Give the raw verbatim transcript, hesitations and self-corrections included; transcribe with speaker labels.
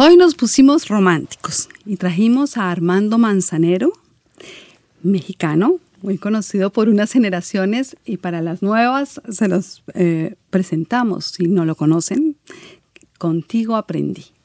Speaker 1: Hoy nos pusimos románticos y trajimos a Armando Manzanero, mexicano, muy conocido por unas generaciones, y para las nuevas se los eh, presentamos. Si no lo conocen, Contigo aprendí.